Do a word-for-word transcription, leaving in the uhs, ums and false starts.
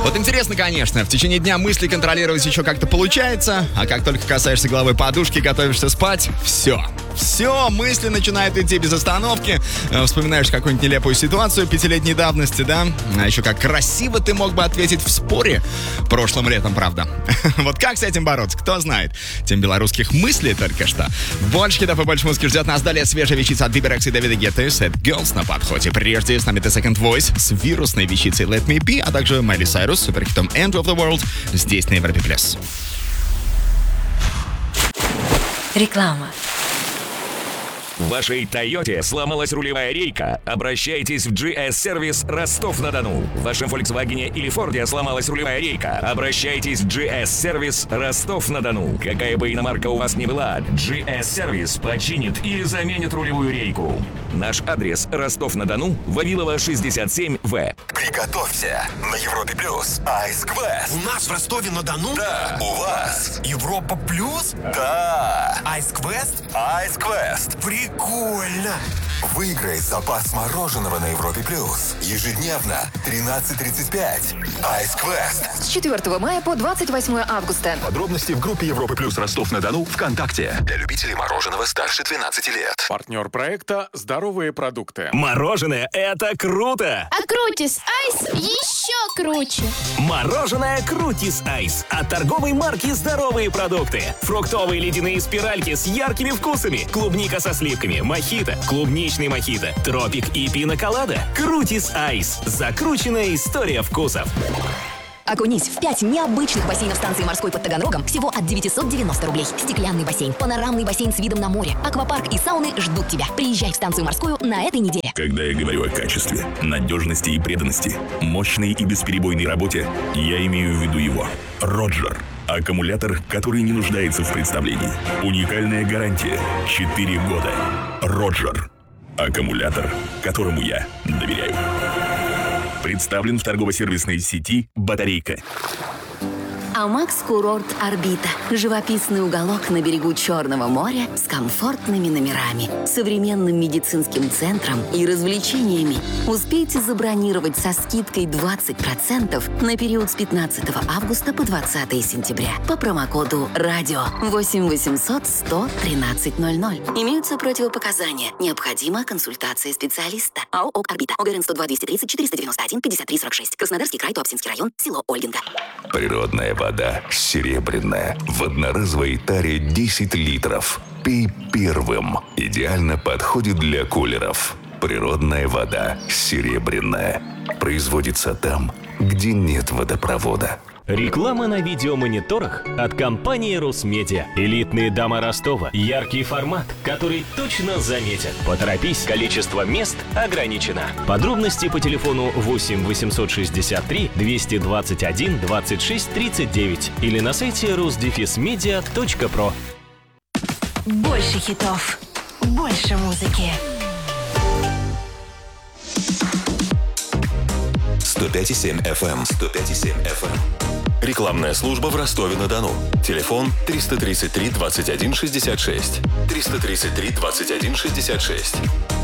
Вот интересно, конечно, в течение дня мысли контролировать еще как-то получается, а как только касаешься головой подушки, готовишься спать, все. Все, мысли начинают идти без остановки. Вспоминаешь какую-нибудь нелепую ситуацию пятилетней давности, да? А еще как красиво ты мог бы ответить в споре прошлым летом, правда. Вот как с этим бороться, кто знает. Тем белорусских мыслей только что. Больше хитов и больше музыки ждет нас. Далее свежая вещица от Бибера и Дэвида Гетты, Sad Girls на подходе. Прежде с нами The Second Voice с вирусной вещицей Let Me Be, а также Майли Сайрус с суперхитом End of the World здесь на Европе Плюс. Реклама. В вашей Тойоте сломалась рулевая рейка? Обращайтесь в джи эс-сервис Ростов-на-Дону. В вашем Volkswagen или Форде сломалась рулевая рейка? Обращайтесь в джи эс-сервис Ростов-на-Дону. Какая бы иномарка у вас ни была, джи эс-сервис починит или заменит рулевую рейку. Наш адрес: Ростов-на-Дону, Вавилова, шестьдесят семь вэ. Приготовься, на Европе Плюс Ice Quest. У нас в Ростове-на-Дону? Да, у вас. Европа Плюс? Да. Ice Quest? Ice Quest. Прикольно! Выиграй запас мороженого на Европе Плюс. Ежедневно, тринадцать тридцать пять. Ice Quest. С четвёртого мая по двадцать восьмое августа. Подробности в группе Европы Плюс Ростов-на-Дону ВКонтакте. Для любителей мороженого старше двенадцати лет. Партнер проекта «Здоровые продукты». Мороженое — это круто! А Крутис Айс еще круче. Мороженое Крутис Айс от торговой марки «Здоровые продукты». Фруктовые ледяные спиральки с яркими вкусами. Клубника со сливками, мохито, клубничный мохито, тропик и пина-колада. Крутис Айс. Закрученная история вкусов. Окунись в пять необычных бассейнов станции морской под Таганрогом всего от девятьсот девяносто рублей. Стеклянный бассейн, панорамный бассейн с видом на море, аквапарк и сауны ждут тебя. Приезжай в станцию морскую на этой неделе. Когда я говорю о качестве, надежности и преданности, мощной и бесперебойной работе, я имею в виду его. Роджер. Аккумулятор, который не нуждается в представлении. Уникальная гарантия. четыре года. Роджер. Аккумулятор, которому я доверяю. Представлен в торгово-сервисной сети «Батарейка». Амакс Курорт Орбита. Живописный уголок на берегу Черного моря с комфортными номерами, современным медицинским центром и развлечениями. Успейте забронировать со скидкой двадцать процентов на период с пятнадцатого августа по двадцатое сентября по промокоду «Радио» восемь восемьсот сто тринадцать ноль ноль. Имеются противопоказания. Необходима консультация специалиста. АО «ОК Орбита». ОГРН сто два двести тридцать четыреста девяносто один пятьдесят три сорок шесть. Краснодарский край, Туапсинский район, село Ольгинка. Природная вода серебряная. В одноразовой таре десять литров. Пей первым. Идеально подходит для кулеров. Природная вода серебряная. Производится там, где нет водопровода. Реклама на видеомониторах от компании Русмедиа. Элитные дома Ростова. Яркий формат, который точно заметят. Поторопись, количество мест ограничено. Подробности по телефону восемь восемьсот шестьдесят три двести двадцать один двадцать шесть тридцать девять или на сайте русдефисмедиа точка про. Больше хитов, больше музыки. сто пять и семь эф эм. сто пять и семь эф эм. Рекламная служба в Ростове-на-Дону. Телефон триста тридцать три двадцать один шестьдесят шесть. триста тридцать три двадцать один шестьдесят шесть.